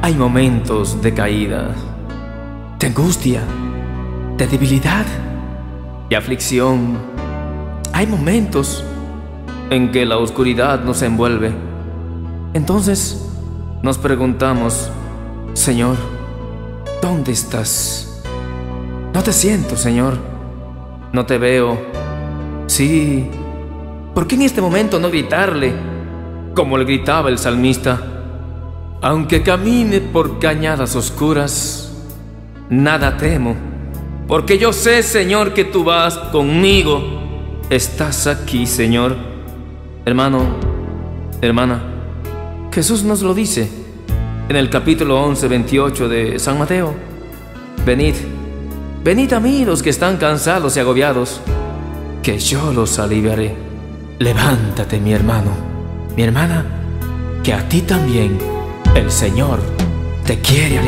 Hay momentos de caída, de angustia, de debilidad y aflicción. Hay momentos en que la oscuridad nos envuelve. Entonces nos preguntamos: Señor, ¿dónde estás? No te siento, Señor. No te veo. Sí, ¿por qué en este momento no gritarle como le gritaba el salmista? Aunque camine por cañadas oscuras, nada temo, porque yo sé, Señor, que tú vas conmigo. Estás aquí, Señor. Hermano, hermana, Jesús nos lo dice en el capítulo 11, 28 de San Mateo. Venid, venid a mí los que están cansados y agobiados, que yo los aliviaré. Levántate, mi hermano, mi hermana, que a ti también el Señor te quiere aliviar.